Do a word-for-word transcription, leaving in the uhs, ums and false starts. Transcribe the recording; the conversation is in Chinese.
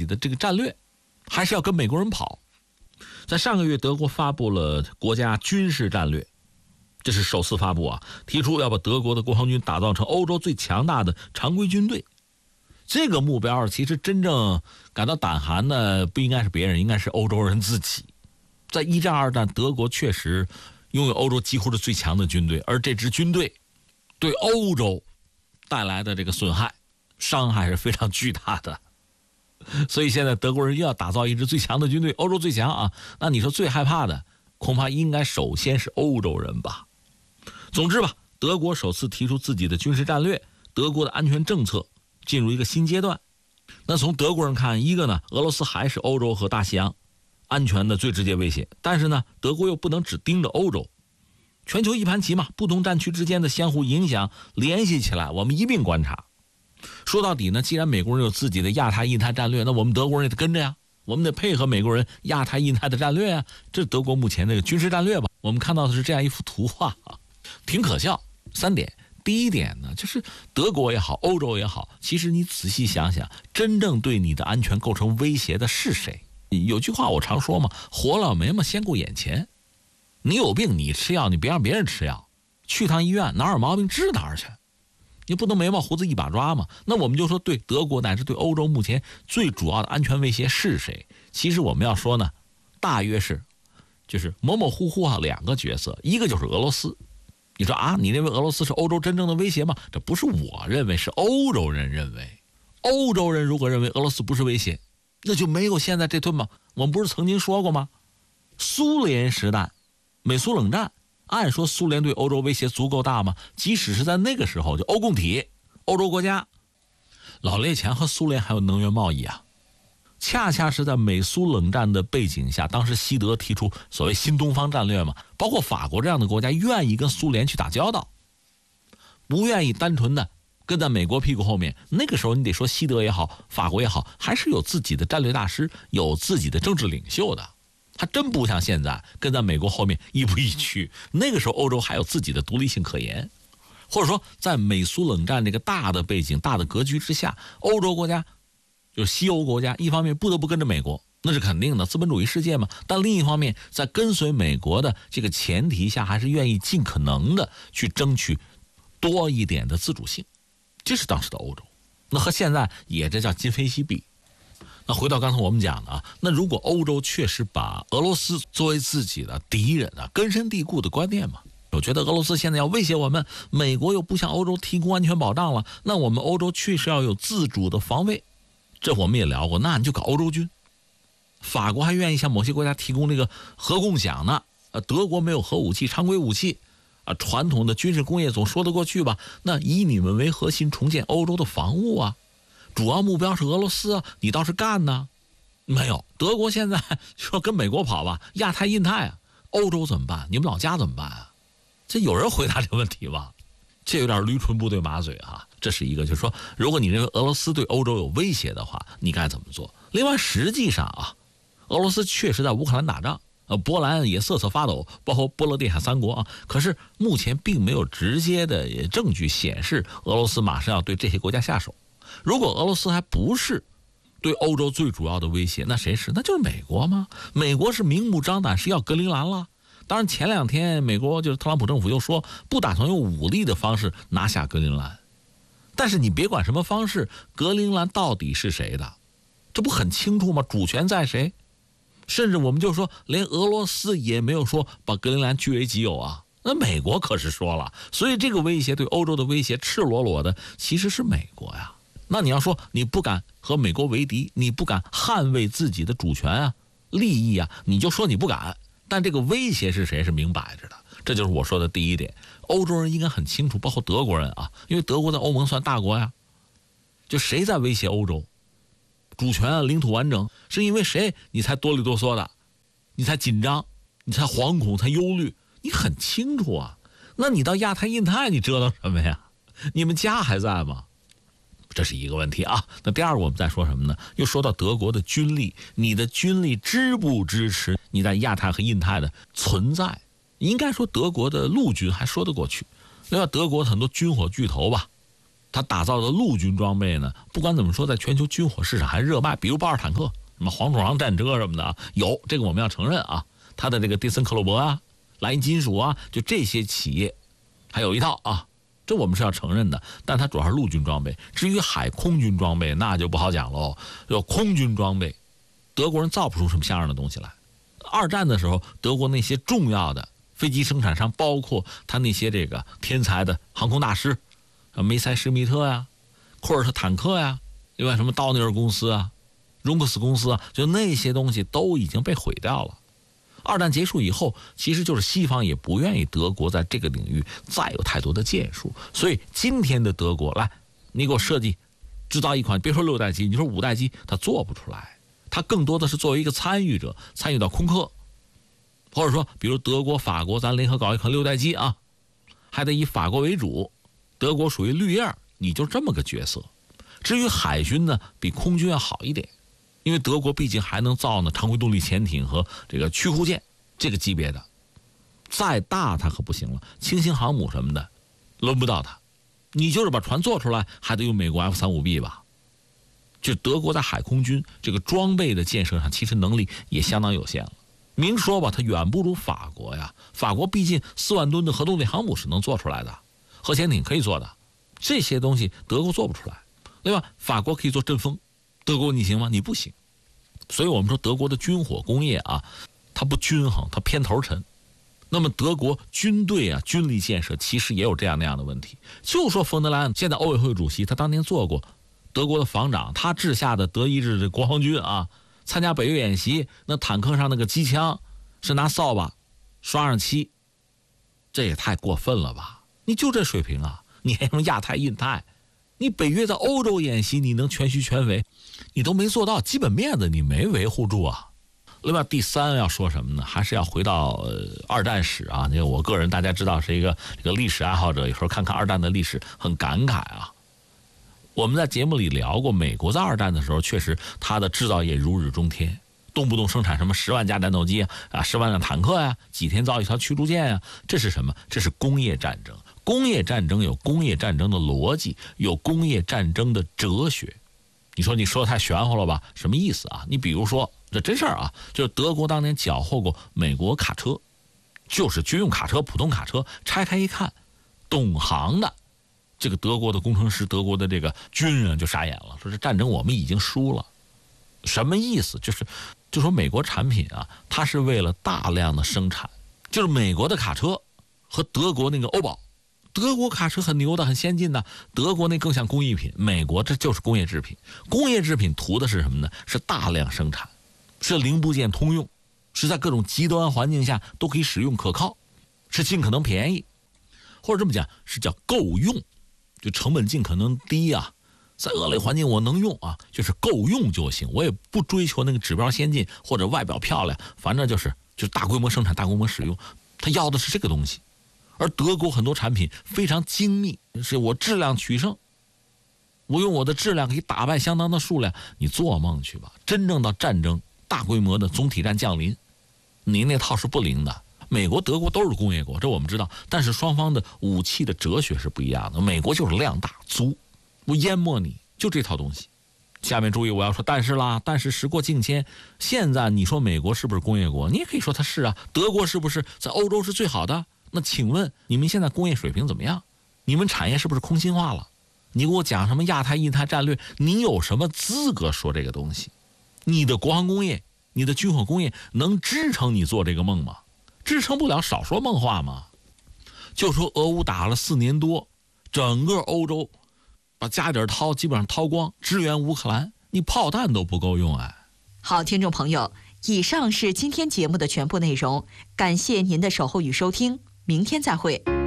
的这个战略，还是要跟美国人跑。在上个月，德国发布了国家军事战略，这是首次发布啊，提出要把德国的国防军打造成欧洲最强大的常规军队。这个目标其实真正感到胆寒的不应该是别人，应该是欧洲人自己。在一战二战，德国确实拥有欧洲几乎是最强的军队，而这支军队对欧洲带来的这个损害伤害是非常巨大的。所以现在德国人又要打造一支最强的军队，欧洲最强啊，那你说最害怕的恐怕应该首先是欧洲人吧。总之吧，德国首次提出自己的军事战略，德国的安全政策进入一个新阶段。那从德国人看，一个呢，俄罗斯还是欧洲和大西洋安全的最直接威胁，但是呢，德国又不能只盯着欧洲，全球一盘棋嘛，不同战区之间的相互影响联系起来，我们一并观察。说到底呢，既然美国人有自己的亚太印太战略，那我们德国人也得跟着呀，我们得配合美国人亚太印太的战略啊，这是德国目前的军事战略吧。我们看到的是这样一幅图画啊，挺可笑。三点，第一点呢，就是德国也好，欧洲也好，其实你仔细想想，真正对你的安全构成威胁的是谁？有句话我常说嘛，活老眉毛先顾眼前。你有病你吃药，你别让别人吃药，去趟医院哪有毛病治哪儿去，你不能眉毛胡子一把抓嘛。那我们就说，对德国乃至对欧洲目前最主要的安全威胁是谁？其实我们要说呢，大约是就是模模糊糊啊两个角色，一个就是俄罗斯。你说啊，你认为俄罗斯是欧洲真正的威胁吗？这不是我认为，是欧洲人认为。欧洲人如果认为俄罗斯不是威胁，那就没有现在这顿嘛。我们不是曾经说过吗？苏联时代美苏冷战，按说苏联对欧洲威胁足够大吗？即使是在那个时候，就欧共体欧洲国家老列强和苏联还有能源贸易啊，恰恰是在美苏冷战的背景下，当时西德提出所谓新东方战略嘛，包括法国这样的国家愿意跟苏联去打交道，不愿意单纯的跟在美国屁股后面。那个时候你得说西德也好，法国也好，还是有自己的战略大师，有自己的政治领袖的。他真不像现在跟在美国后面亦步亦趋。那个时候欧洲还有自己的独立性可言，或者说在美苏冷战这个大的背景大的格局之下，欧洲国家就是西欧国家一方面不得不跟着美国，那是肯定的，资本主义世界嘛。但另一方面在跟随美国的这个前提下，还是愿意尽可能的去争取多一点的自主性，这是当时的欧洲。那和现在也这叫今非昔比。那回到刚才我们讲的啊，那如果欧洲确实把俄罗斯作为自己的敌人啊，根深蒂固的观念嘛，我觉得俄罗斯现在要威胁我们，美国又不向欧洲提供安全保障了，那我们欧洲确实要有自主的防卫。这我们也聊过，那你就搞欧洲军。法国还愿意向某些国家提供这个核共享呢，呃，德国没有核武器，常规武器啊，传统的军事工业总说得过去吧？那以你们为核心重建欧洲的防务啊，主要目标是俄罗斯啊，你倒是干呢？没有，德国现在说跟美国跑吧，亚太印太啊，欧洲怎么办？你们老家怎么办啊？这有人回答这个问题吗？这有点驴唇不对马嘴哈。这是一个，就是说，如果你认为俄罗斯对欧洲有威胁的话，你该怎么做？另外，实际上啊，俄罗斯确实在乌克兰打仗，呃，波兰也瑟瑟发抖，包括波罗的海三国啊。可是目前并没有直接的证据显示俄罗斯马上要对这些国家下手。如果俄罗斯还不是对欧洲最主要的威胁，那谁是？那就是美国吗？美国是明目张胆是要格陵兰了。当然前两天美国就是特朗普政府又说不打算用武力的方式拿下格陵兰，但是你别管什么方式，格陵兰到底是谁的，这不很清楚吗？主权在谁？甚至我们就说连俄罗斯也没有说把格陵兰据为己有啊，那美国可是说了。所以这个威胁对欧洲的威胁赤裸裸的其实是美国呀。那你要说你不敢和美国为敌，你不敢捍卫自己的主权啊利益啊，你就说你不敢，但这个威胁是谁是明摆着的。这就是我说的第一点，欧洲人应该很清楚，包括德国人啊，因为德国在欧盟算大国呀，就谁在威胁欧洲主权啊领土完整，是因为谁你才哆里哆嗦的，你才紧张，你才惶恐，才忧虑，你很清楚啊。那你到亚太印太你折腾什么呀？你们家还在吗？这是一个问题啊。那第二个我们再说什么呢？又说到德国的军力，你的军力支不支持你在亚太和印太的存在？应该说德国的陆军还说得过去，另外德国很多军火巨头吧， 他打造的陆军装备呢，不管怎么说，在全球军火市场还热卖，比如豹二坦克、什么黄鼠狼战车什么的，有这个我们要承认啊。他的这个蒂森克虏伯啊、莱茵金属啊，就这些企业还有一套啊，这我们是要承认的。但它主要是陆军装备，至于海空军装备那就不好讲喽。有空军装备，德国人造不出什么像样的东西来。二战的时候，德国那些重要的飞机生产商，包括他那些这个天才的航空大师，梅塞施密特呀、库尔特坦克呀，另外什么道尼尔公司啊、荣克斯公司啊，就那些东西都已经被毁掉了。二战结束以后，其实就是西方也不愿意德国在这个领域再有太多的建树，所以今天的德国，来，你给我设计制造一款，别说六代机，你说五代机，它做不出来。它更多的是作为一个参与者，参与到空客，或者说比如德国、法国，咱联合搞一款六代机啊，还得以法国为主，德国属于绿叶，你就这么个角色。至于海军呢，比空军要好一点，因为德国毕竟还能造呢常规动力潜艇和这个驱护舰这个级别的，再大它可不行了，轻型航母什么的轮不到它。你就是把船做出来，还得用美国 F 三十五 B 吧。就德国在海空军这个装备的建设上，其实能力也相当有限了。明说吧，它远不如法国呀。法国毕竟四万吨的核动力航母是能做出来的，核潜艇可以做的，这些东西德国做不出来。对吧？法国可以做阵风，德国你行吗？你不行。所以我们说德国的军火工业啊，它不均衡，它偏头沉。那么德国军队啊，军力建设其实也有这样那样的问题。就说冯德莱恩，现在欧委会主席，他当年做过德国的防长，他治下的德意志的国防军啊，参加北约演习，那坦克上那个机枪是拿扫把刷上漆，这也太过分了吧？你就这水平啊？你还用亚太、印太？你北约在欧洲演习，你能全虚全伪？你都没做到，基本面子你没维护住啊。另外第三要说什么呢？还是要回到、呃、二战史啊。那我个人大家知道是一个这个历史爱好者，有时候看看二战的历史很感慨啊。我们在节目里聊过，美国在二战的时候确实它的制造业如日中天，动不动生产什么十万架战斗机啊，十万辆坦克呀、啊，几天造一条驱逐舰呀、啊，这是什么？这是工业战争。工业战争有工业战争的逻辑，有工业战争的哲学。你说你说的太玄乎了吧？什么意思啊？你比如说这真事儿啊，就是德国当年缴获过美国卡车，就是军用卡车、普通卡车，拆开一看，懂行的这个德国的工程师、德国的这个军人就傻眼了，说这战争我们已经输了。什么意思？就是就说美国产品啊，它是为了大量的生产，就是美国的卡车和德国那个欧宝，德国卡车很牛的、很先进的，德国那更像工艺品，美国这就是工业制品。工业制品图的是什么呢？是大量生产，是零部件通用，是在各种极端环境下都可以使用可靠，是尽可能便宜，或者这么讲是叫够用，就成本尽可能低啊。在恶劣环境我能用啊，就是够用就行，我也不追求那个指标先进或者外表漂亮，反正就是就是大规模生产、大规模使用，他要的是这个东西。而德国很多产品非常精密，是我质量取胜，我用我的质量可以打败相当的数量，你做梦去吧！真正到战争大规模的总体战降临，你那套是不灵的。美国、德国都是工业国，这我们知道，但是双方的武器的哲学是不一样的。美国就是量大足，我淹没你，就这套东西。下面注意，我要说但是啦，但是时过境迁，现在你说美国是不是工业国？你也可以说它是啊。德国是不是在欧洲是最好的？那请问你们现在工业水平怎么样？你们产业是不是空心化了？你给我讲什么亚太、印太战略？你有什么资格说这个东西？你的国防工业、你的军火工业能支撑你做这个梦吗？支撑不了，少说梦话嘛。就说俄乌打了四年多，整个欧洲把加点掏基本上掏光，支援乌克兰，你炮弹都不够用哎。 好，听众朋友，以上是今天节目的全部内容，感谢您的守候与收听，明天再会。